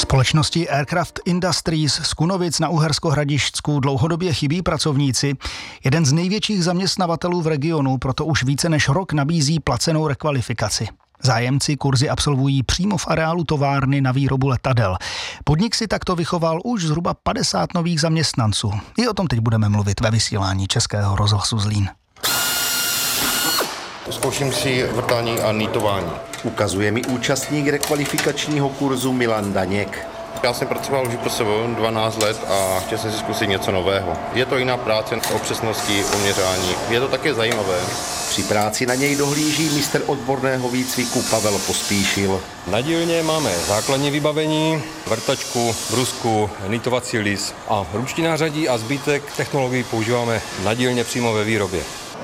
Společnosti Aircraft Industries z Kunovic na Uhersko-Hradišťsku dlouhodobě chybí pracovníci. Jeden z největších zaměstnavatelů v regionu proto už více než rok nabízí placenou rekvalifikaci. Zájemci kurzy absolvují přímo v areálu továrny na výrobu letadel. Podnik si takto vychoval už zhruba 50 nových zaměstnanců. I o tom teď budeme mluvit ve vysílání Českého rozhlasu Zlín. Zkouším si vrtání a nýtování. Ukazuje mi účastník rekvalifikačního kurzu Milan Daněk. Já jsem pracoval už po 12 let a chtěl jsem si zkusit něco nového. Je to jiná práce o přesnosti, o měřání. Je to také zajímavé. Při práci na něj dohlíží mistr odborného výcviku Pavel Pospíšil. Na dílně máme základní vybavení, vrtačku, brusku, nýtovací lis a ruční nářadí a zbytek technologií používáme na dílně přímo ve výrobě.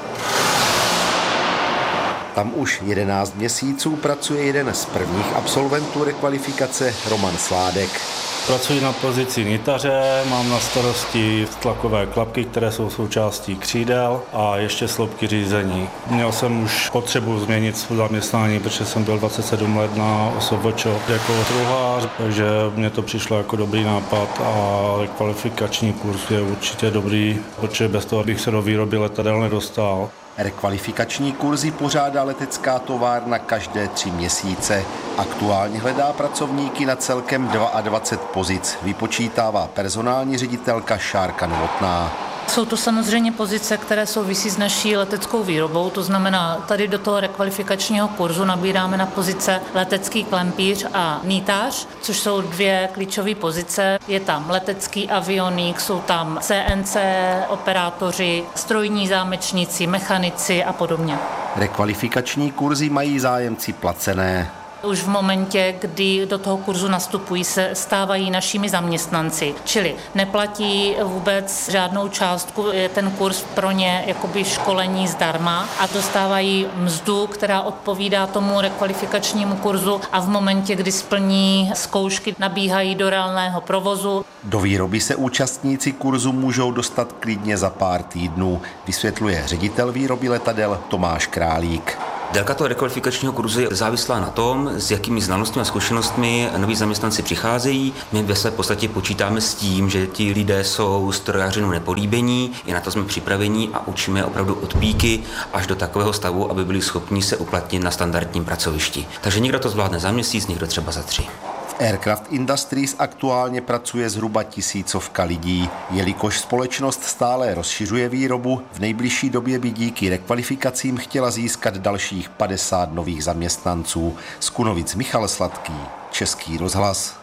Tam už 11 měsíců pracuje jeden z prvních absolventů rekvalifikace, Roman Sládek. Pracuji na pozici nitaře, mám na starosti tlakové klapky, které jsou součástí křídel a ještě sloupky řízení. Měl jsem už potřebu změnit své zaměstnání, protože jsem byl 27 let na OSVČ jako truhlář, takže mně to přišlo jako dobrý nápad a rekvalifikační kurz je určitě dobrý, protože bez toho bych se do výroby letadel nedostal. Rekvalifikační kurzy pořádá letecká továrna každé 3 měsíce. Aktuálně hledá pracovníky na celkem 22 pozic, vypočítává personální ředitelka Šárka Novotná. Jsou to samozřejmě pozice, které souvisí s naší leteckou výrobou, to znamená, tady do toho rekvalifikačního kurzu nabíráme na pozice letecký klempíř a nýtář, což jsou 2 klíčové pozice. Je tam letecký avionik, jsou tam CNC operátoři, strojní zámečníci, mechanici a podobně. Rekvalifikační kurzy mají zájemci placené. Už v momentě, kdy do toho kurzu nastupují, se stávají našimi zaměstnanci, čili neplatí vůbec žádnou částku, je ten kurz pro ně jakoby školení zdarma a dostávají mzdu, která odpovídá tomu rekvalifikačnímu kurzu a v momentě, kdy splní zkoušky, nabíhají do reálného provozu. Do výroby se účastníci kurzu můžou dostat klidně za pár týdnů, vysvětluje ředitel výroby letadel Tomáš Králík. Délka toho rekvalifikačního kurzu je závislá na tom, s jakými znalostmi a zkušenostmi noví zaměstnanci přicházejí. My ve své podstatě počítáme s tím, že ti lidé jsou strojařinu nepolíbení, i na to jsme připraveni a učíme opravdu od píky až do takového stavu, aby byli schopni se uplatnit na standardním pracovišti. Takže někdo to zvládne za měsíc, někdo třeba za 3. Aircraft Industries aktuálně pracuje zhruba 1000 lidí. Jelikož společnost stále rozšiřuje výrobu, v nejbližší době by díky rekvalifikacím chtěla získat dalších 50 nových zaměstnanců. Z Kunovic Michal Sladký, Český rozhlas.